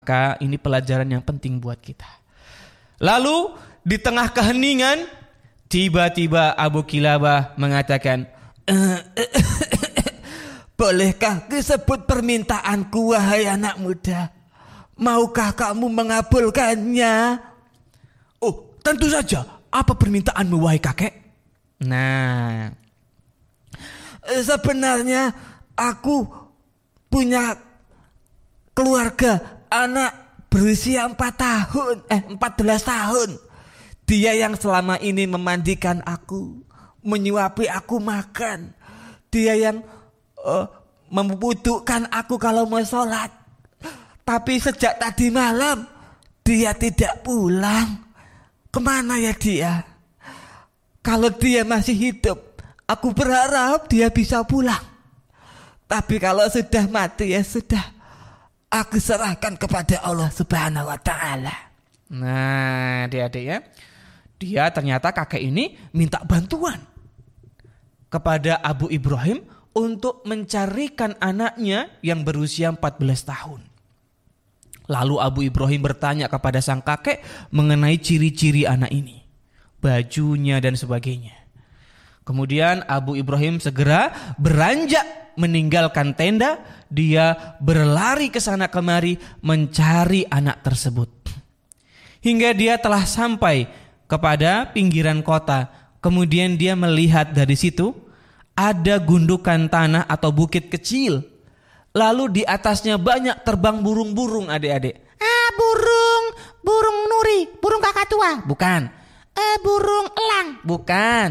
Maka ini pelajaran yang penting buat kita. Lalu di tengah keheningan, tiba-tiba Abu Kilabah mengatakan, bolehkah disebut permintaanku wahai anak muda? Maukah kamu mengabulkannya? Oh, tentu saja. Apa permintaanmu wahai kakek? Nah, sebenarnya aku punya keluarga, anak berusia 14 tahun. Dia yang selama ini memandikan aku, menyuapi aku makan. Dia yang membutuhkan aku kalau mau sholat. Tapi sejak tadi malam dia tidak pulang. Kemana ya dia? Kalau dia masih hidup, aku berharap dia bisa pulang. Tapi kalau sudah mati, ya sudah, aku serahkan kepada Allah Subhanahu wa Ta'ala. Nah, adik-adik ya, dia ternyata kakek ini minta bantuan kepada Abu Ibrahim untuk mencarikan anaknya yang berusia 14 tahun. Lalu Abu Ibrahim bertanya kepada sang kakek mengenai ciri-ciri anak ini, bajunya dan sebagainya. Kemudian Abu Ibrahim segera beranjak meninggalkan tenda. Dia berlari ke sana kemari mencari anak tersebut. Hingga dia telah sampai kepada pinggiran kota. Kemudian dia melihat dari situ ada gundukan tanah atau bukit kecil. Lalu di atasnya banyak terbang burung-burung, adik-adik. Burung nuri, burung kakatua. Bukan. Burung elang. Bukan.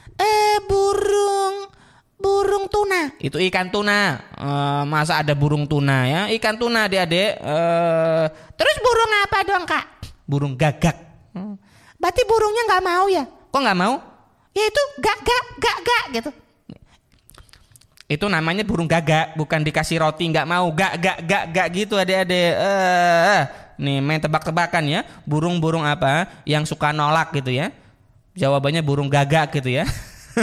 Burung tuna. Itu ikan tuna. Masa ada burung tuna ya? Ikan tuna, adik-adik. Terus burung apa dong, Kak? Burung gagak. Berarti burungnya nggak mau ya? Kok nggak mau? Ya itu gak gitu. Itu namanya burung gagak, bukan dikasih roti nggak mau, gak gitu adik-adik. Nih main tebak-tebakan ya, burung-burung apa yang suka nolak gitu ya? Jawabannya burung gagak gitu ya.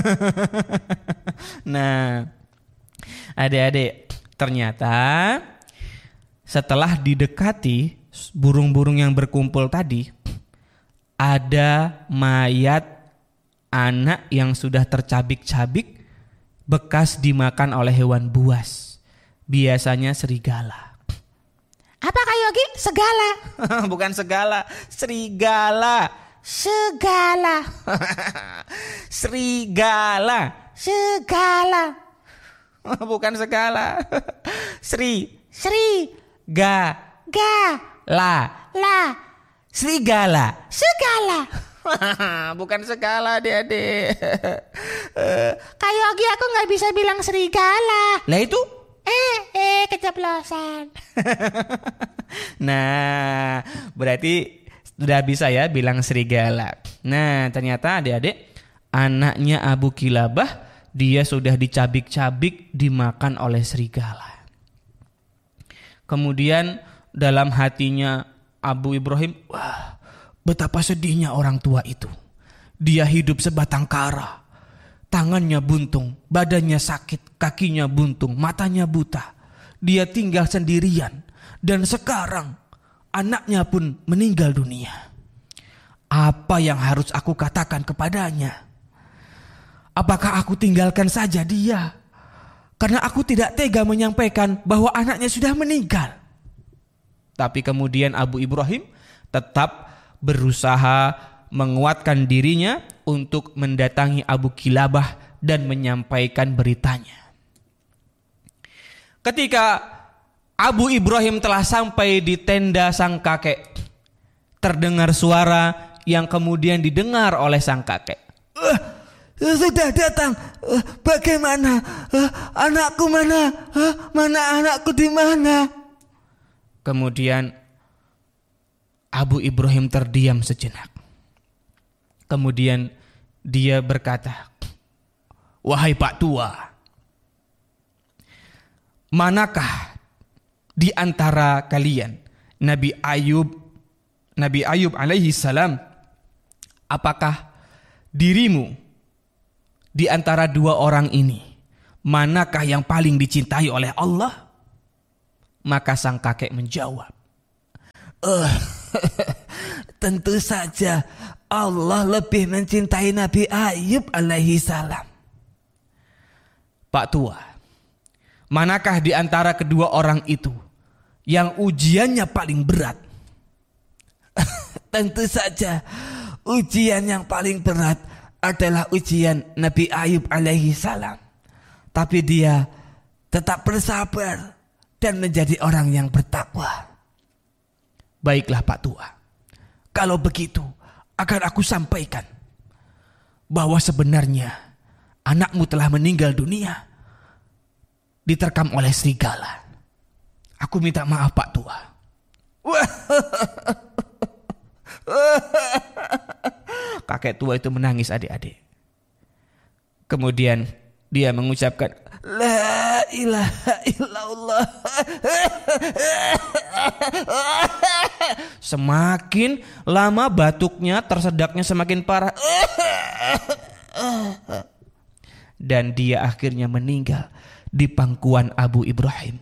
Nah, adik-adik, ternyata setelah didekati burung-burung yang berkumpul tadi, ada mayat anak yang sudah tercabik-cabik, bekas dimakan oleh hewan buas, biasanya serigala. Apa Kak Yogi? Segala? Bukan segala, serigala. Segala. Serigala. Segala. Bukan segala. Sri. Ga. La. Serigala. Segala. Bukan segala, adik-adik. Kak Yogi, aku nggak bisa bilang serigala. Lah itu? Keceplosan. Nah, berarti sudah bisa ya bilang serigala. Nah, ternyata adik-adik, anaknya Abu Kilabah, dia sudah dicabik-cabik dimakan oleh serigala. Kemudian dalam hatinya Abu Ibrahim, wah, betapa sedihnya orang tua itu. Dia hidup sebatang kara. Tangannya buntung, badannya sakit, kakinya buntung, matanya buta. Dia tinggal sendirian. Dan sekarang anaknya pun meninggal dunia. Apa yang harus aku katakan kepadanya? Apakah aku tinggalkan saja dia? Karena aku tidak tega menyampaikan bahwa anaknya sudah meninggal. Tapi kemudian Abu Ibrahim tetap berusaha menguatkan dirinya untuk mendatangi Abu Kilabah dan menyampaikan beritanya. Ketika Abu Ibrahim telah sampai di tenda sang kakek, terdengar suara yang kemudian didengar oleh sang kakek. Sudah datang. Bagaimana? Anakku mana? Mana anakku di mana? Kemudian Abu Ibrahim terdiam sejenak. Kemudian dia berkata, "Wahai Pak Tua, manakah di antara kalian Nabi Ayub alaihi salam? Apakah dirimu di antara dua orang ini, manakah yang paling dicintai oleh Allah?" Maka sang kakek menjawab, Tentu saja Allah lebih mencintai Nabi Ayub alaihi salam. Pak Tua, manakah di antara kedua orang itu yang ujiannya paling berat? Tentu saja ujian yang paling berat adalah ujian Nabi Ayub alaihi salam. Tapi dia tetap bersabar dan menjadi orang yang bertakwa. Baiklah Pak Tua, kalau begitu akan aku sampaikan bahwa sebenarnya anakmu telah meninggal dunia, diterkam oleh serigala. Aku minta maaf Pak Tua. Kakek tua itu menangis adik-adik. Kemudian dia mengucapkan, La ilaha illallah. Semakin lama batuknya, tersedaknya semakin parah. Dan dia akhirnya meninggal di pangkuan Abu Ibrahim.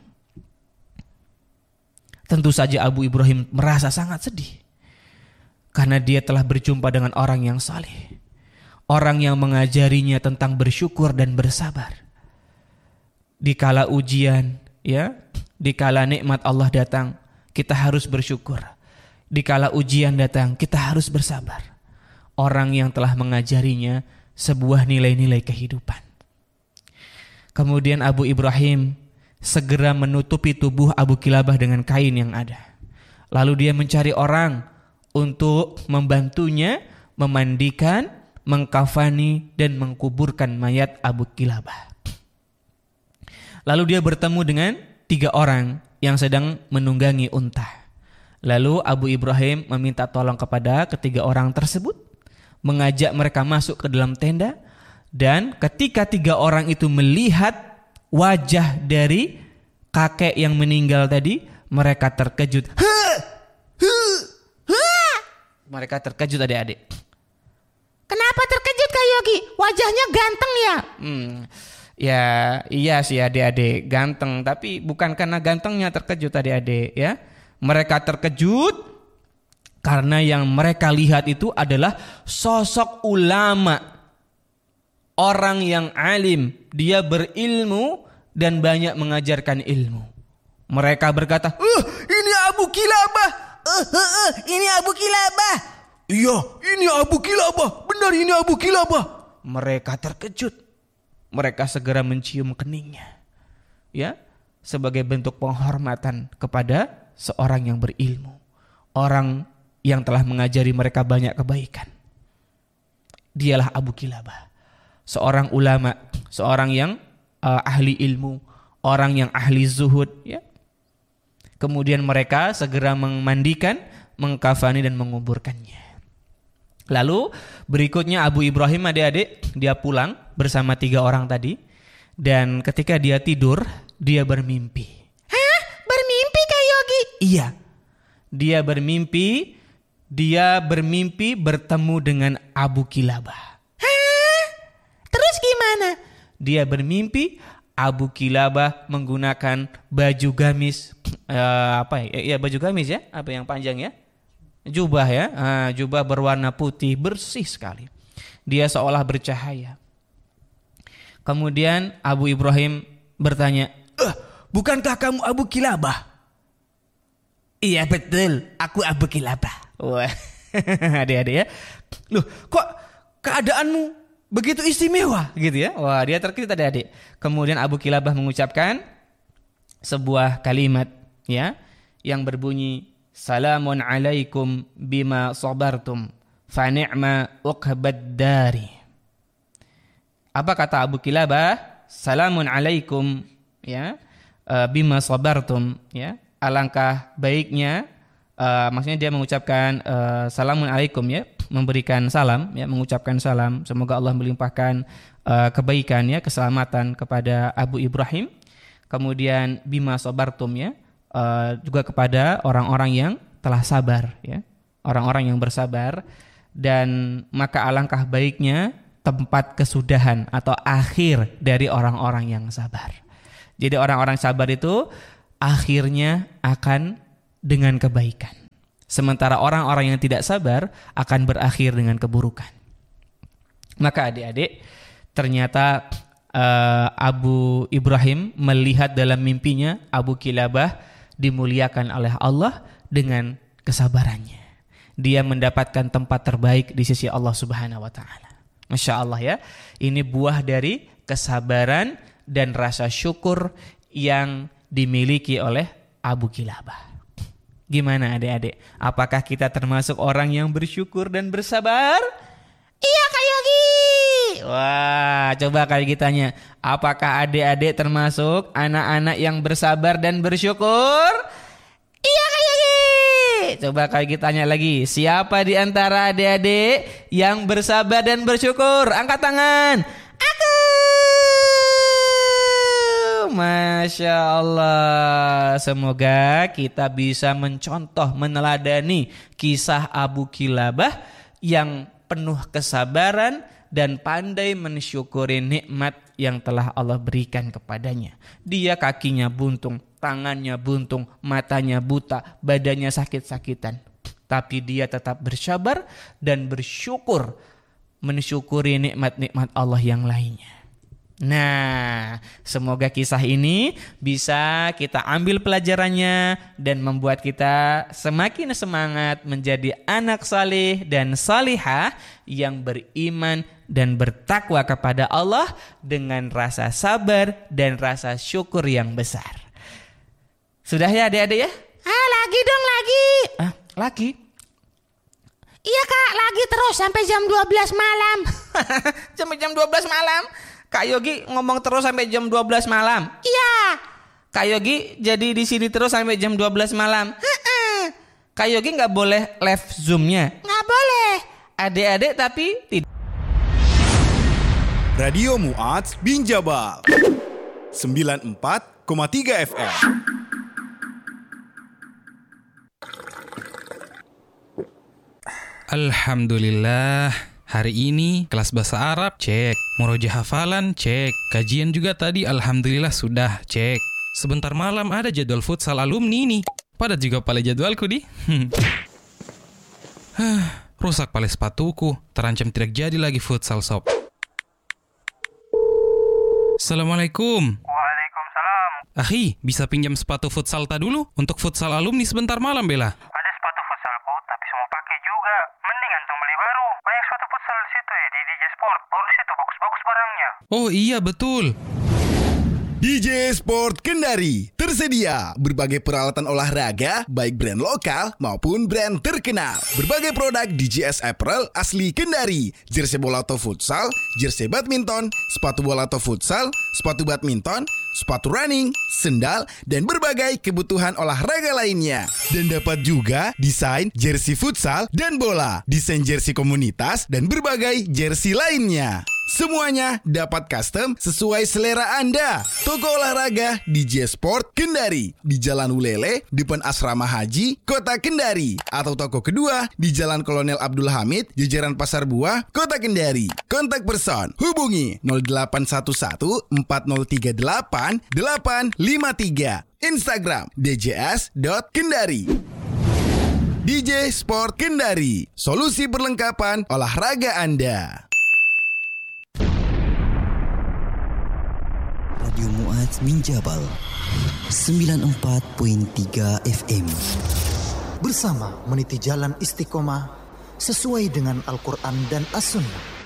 Tentu saja Abu Ibrahim merasa sangat sedih, karena dia telah berjumpa dengan orang yang saleh, orang yang mengajarinya tentang bersyukur dan bersabar. Dikala ujian, ya, dikala nikmat Allah datang, kita harus bersyukur. Dikala ujian datang, kita harus bersabar. Orang yang telah mengajarinya sebuah nilai-nilai kehidupan. Kemudian Abu Ibrahim segera menutupi tubuh Abu Kilabah dengan kain yang ada. Lalu dia mencari orang untuk membantunya memandikan, mengkafani, dan mengkuburkan mayat Abu Kilabah. Lalu dia bertemu dengan 3 orang yang sedang menunggangi unta. Lalu Abu Ibrahim meminta tolong kepada ketiga orang tersebut, mengajak mereka masuk ke dalam tenda, dan ketika 3 orang itu melihat wajah dari kakek yang meninggal tadi, mereka terkejut. Mereka terkejut adik-adik. Kenapa terkejut Kak Yogi? Wajahnya ganteng ya? Ya iya sih adik-adik, ganteng. Tapi bukan karena gantengnya terkejut adik-adik ya. Mereka terkejut karena yang mereka lihat itu adalah sosok ulama. Orang yang alim, dia berilmu dan banyak mengajarkan ilmu. Mereka berkata, ini Abu Kilabah. Ini Abu Kilabah. Iya, ini Abu Kilabah. Benar, ini Abu Kilabah. Mereka terkejut. Mereka segera mencium keningnya, ya, sebagai bentuk penghormatan kepada seorang yang berilmu, orang yang telah mengajari mereka banyak kebaikan. Dialah Abu Kilabah, seorang ulama, seorang yang ahli ilmu, orang yang ahli zuhud, ya. Kemudian mereka segera memandikan, mengkafani, dan menguburkannya. Lalu berikutnya Abu Ibrahim adik-adik, dia pulang bersama 3 orang tadi. Dan ketika dia tidur, dia bermimpi. Hah? Bermimpi Kak Yogi? Iya, dia bermimpi bertemu dengan Abu Kilabah. Hah? Terus gimana? Dia bermimpi Abu Kilabah menggunakan baju gamis, baju gamis ya, apa yang panjang ya? Jubah ya, jubah berwarna putih bersih sekali. Dia seolah bercahaya. Kemudian Abu Ibrahim bertanya, bukankah kamu Abu Kilabah? Iya betul, aku Abu Kilabah. Wah, adik-adik ya. Loh, kok keadaanmu begitu istimewa gitu ya? Wah, dia terkejut adik-adik. Kemudian Abu Kilabah mengucapkan sebuah kalimat ya, yang berbunyi, Salamun alaikum bima sabartum fa ni'ma uqbad dari. Apa kata Abu Kilabah? Salamun alaikum ya, bima sabartum ya. Alangkah baiknya, maksudnya dia mengucapkan salamun alaikum ya, memberikan salam ya, mengucapkan salam, semoga Allah melimpahkan kebaikan ya, keselamatan kepada Abu Ibrahim. Kemudian bima sabartum ya, juga kepada orang-orang yang telah sabar ya, orang-orang yang bersabar. Dan maka alangkah baiknya tempat kesudahan atau akhir dari orang-orang yang sabar. Jadi orang-orang sabar itu akhirnya akan dengan kebaikan. Sementara orang-orang yang tidak sabar akan berakhir dengan keburukan. Maka adik-adik, ternyata Abu Ibrahim melihat dalam mimpinya Abu Kilabah dimuliakan oleh Allah dengan kesabarannya. Dia mendapatkan tempat terbaik di sisi Allah Subhanahu wa taala. Masya Allah ya. Ini buah dari kesabaran dan rasa syukur yang dimiliki oleh Abu Kilabah. Gimana adik-adik? Apakah kita termasuk orang yang bersyukur dan bersabar? Iya Kak Yogi. Wah, coba kali tanya, apakah adik-adik termasuk anak-anak yang bersabar dan bersyukur? Iya Kak Yogi. Coba kali tanya lagi, siapa di antara adik-adik yang bersabar dan bersyukur? Angkat tangan. Aku. Masya Allah. Semoga kita bisa mencontoh, meneladani kisah Abu Kilabah yang penuh kesabaran dan pandai mensyukuri nikmat yang telah Allah berikan kepadanya. Dia kakinya buntung, tangannya buntung, matanya buta, badannya sakit-sakitan. Tapi dia tetap bersabar dan bersyukur, mensyukuri nikmat-nikmat Allah yang lainnya. Nah, semoga kisah ini bisa kita ambil pelajarannya dan membuat kita semakin semangat menjadi anak saleh dan salihah yang beriman dan bertakwa kepada Allah dengan rasa sabar dan rasa syukur yang besar. Sudah ya adik-adik ya? Lagi dong, lagi. Lagi? Iya Kak, lagi terus sampai jam 12 malam. Sampai jam 12 malam? Kak Yogi ngomong terus sampai jam 12 malam? Iya. Kak Yogi jadi di sini terus sampai jam 12 malam? Kak Yogi nggak boleh live Zoom-nya? Nggak boleh. Adik-adik tapi tidak. Radio Mu'adz bin Jabal 94,3 FM. Alhamdulillah, hari ini kelas bahasa Arab cek, murojaah hafalan cek, kajian juga tadi alhamdulillah sudah cek. Sebentar malam ada jadwal futsal alumni nih. Padat juga pale jadwalku di. Rusak pale sepatuku, terancam tidak jadi lagi futsal sob. Assalamualaikum. Waalaikumsalam. Akhi, bisa pinjam sepatu futsal ta dulu untuk futsal alumni sebentar malam bela? Ada sepatu futsalku tapi semua pakai juga. Mending antum beli baru. Banyak sepatu futsal di situ ya, di DJ Sport. Baru di situ bagus-bagus barangnya. Oh iya betul. DJ Sport Kendari tersedia berbagai peralatan olahraga baik brand lokal maupun brand terkenal. Berbagai produk DJS Apparel asli Kendari, jersey bola atau futsal, jersey badminton, sepatu bola atau futsal, sepatu badminton, sepatu running, sendal, dan berbagai kebutuhan olahraga lainnya. Dan dapat juga desain jersey futsal dan bola, desain jersey komunitas, dan berbagai jersey lainnya. Semuanya dapat custom sesuai selera Anda. Toko olahraga DJ Sport Kendari di Jalan Ulele, depan Asrama Haji, Kota Kendari. Atau toko kedua di Jalan Kolonel Abdul Hamid, jajaran Pasar Buah, Kota Kendari. Kontak person hubungi 0811 4038 853. Instagram djs.kendari. DJ Sport Kendari, solusi perlengkapan olahraga Anda. Radio Mu'adz bin Jabal 94.3 FM. Bersama meniti jalan istiqomah sesuai dengan Al-Quran dan As-Sunnah.